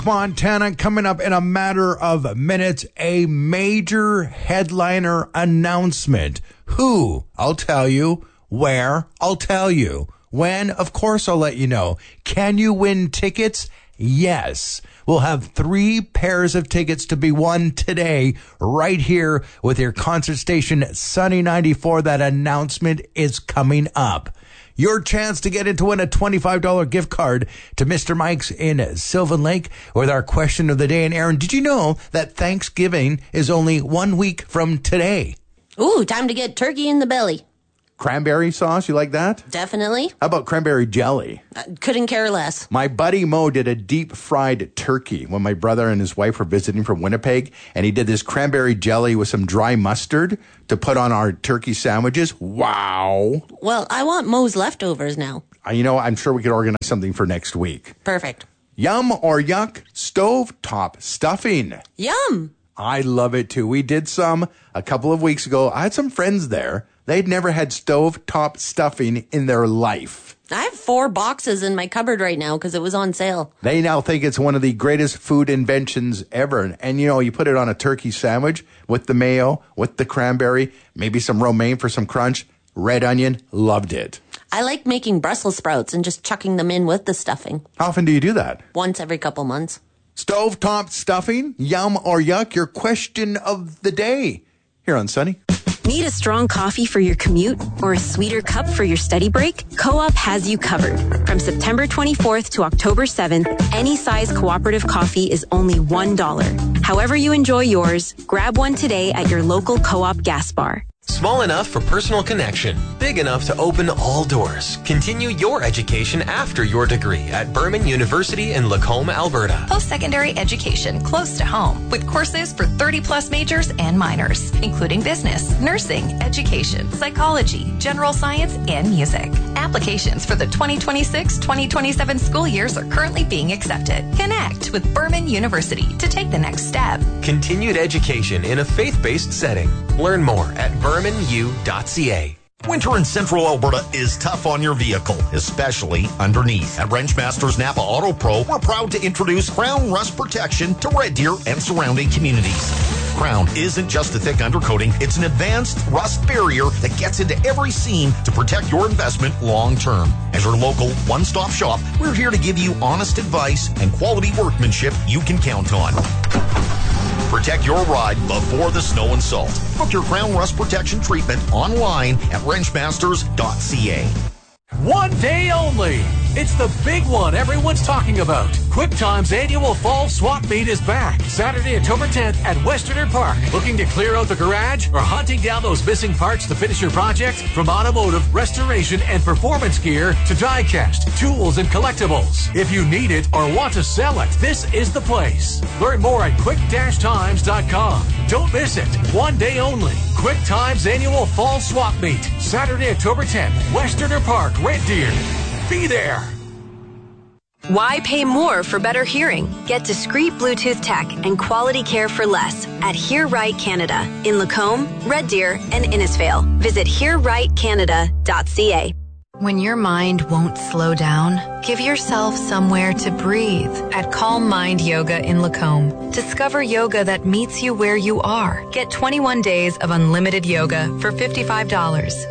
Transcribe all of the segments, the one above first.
Montana, coming up in a matter of minutes, a major headliner announcement. Who? I'll tell you. Where? I'll tell you. When? Of course I'll let you know. Can you win tickets? Yes. We'll have 3 pairs of tickets to be won today right here with your concert station Sunny 94. That announcement is coming up. Your chance to get into win a $25 gift card to Mr. Mike's in Sylvan Lake with our question of the day. And Aaron, did you know that Thanksgiving is only 1 week from today? Ooh, time to get turkey in the belly. Cranberry sauce, you like that? Definitely. How about cranberry jelly? Couldn't care less. My buddy Mo did a deep fried turkey when my brother and his wife were visiting from Winnipeg, and he did this cranberry jelly with some dry mustard to put on our turkey sandwiches. Wow. Well, I want Mo's leftovers now. I'm sure we could organize something for next week. Perfect. Yum or yuck, stovetop stuffing. Yum. I love it too. We did some a couple of weeks ago. I had some friends there. They'd never had stovetop stuffing in their life. I have 4 boxes in my cupboard right now because it was on sale. They now think it's one of the greatest food inventions ever. And, you put it on a turkey sandwich with the mayo, with the cranberry, maybe some romaine for some crunch. Red onion, loved it. I like making Brussels sprouts and just chucking them in with the stuffing. How often do you do that? Once every couple months. Stovetop stuffing, yum or yuck, your question of the day. Here on Sunny. Need a strong coffee for your commute or a sweeter cup for your study break? Co-op has you covered. From September 24th to October 7th, any size cooperative coffee is only $1. However you enjoy yours, grab one today at your local Co-op gas bar. Small enough for personal connection, big enough to open all doors. Continue your education after your degree at Berman University in Lacombe, Alberta. Post-secondary education close to home with courses for 30-plus majors and minors, including business, nursing, education, psychology, general science, and music. Applications for the 2026-2027 school years are currently being accepted. Connect with Berman University to take the next step. Continued education in a faith-based setting. Learn more at bermanu.ca. Winter in central Alberta is tough on your vehicle, especially underneath. At Wrenchmasters Napa Auto Pro, we're proud to introduce Crown Rust Protection to Red Deer and surrounding communities. Crown isn't just a thick undercoating, it's an advanced rust barrier that gets into every seam to protect your investment long term. As your local one-stop shop, we're here to give you honest advice and quality workmanship you can count on. Protect your ride before the snow and salt. Book your Crown Rust Protection treatment online at wrenchmasters.ca. One day only. It's the big one everyone's talking about. QuickTime's annual fall swap meet is back. Saturday, October 10th at Westerner Park. Looking to clear out the garage or hunting down those missing parts to finish your project? From automotive, restoration, and performance gear to die-cast, tools, and collectibles. If you need it or want to sell it, this is the place. Learn more at quick-times.com. Don't miss it. One day only. QuickTime's annual fall swap meet. Saturday, October 10th, Westerner Park, Red Deer. Be there. Why pay more for better hearing? Get discreet Bluetooth tech and quality care for less at Hear Right Canada in Lacombe, Red Deer, and Innisfail. Visit hearrightcanada.ca. When your mind won't slow down, give yourself somewhere to breathe at Calm Mind Yoga in Lacombe. Discover yoga that meets you where you are. Get 21 days of unlimited yoga for $55.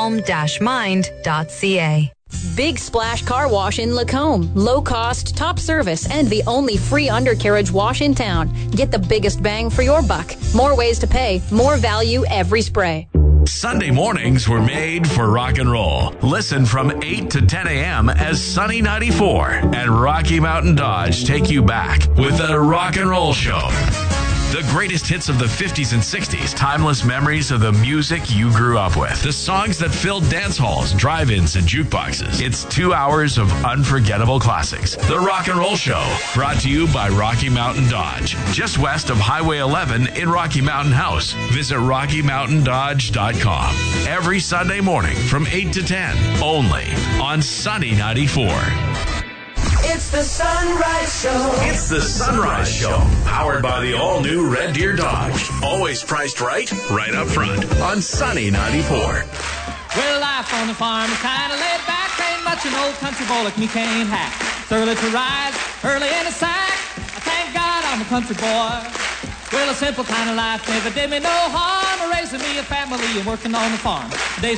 Calm-mind.ca. Big Splash Car Wash in Lacombe. Low cost, top service, and the only free undercarriage wash in town. Get the biggest bang for your buck. More ways to pay, more value every spray. Sunday mornings were made for rock and roll. Listen from 8 to 10 a.m. as Sunny 94 and Rocky Mountain Dodge take you back with the Rock and Roll Show. The greatest hits of the 50s and 60s, timeless memories of the music you grew up with, the songs that filled dance halls, drive-ins, and jukeboxes. It's 2 hours of unforgettable classics. The Rock and Roll Show, brought to you by Rocky Mountain Dodge, just west of Highway 11 in Rocky Mountain House. Visit RockyMountainDodge.com. Every Sunday morning from 8 to 10, only on Sunny 94. It's the Sunrise Show. It's the Sunrise Show, powered by the all-new Red Deer Dodge. Always priced right up front on Sunny 94. Well, life on the farm is kind of laid back. Ain't much an old country boy like me can't hack. It's early to rise, early in the sack. I a country boy. Well, a simple kind of life never did me no harm. Raising me a family and working on the farm. Days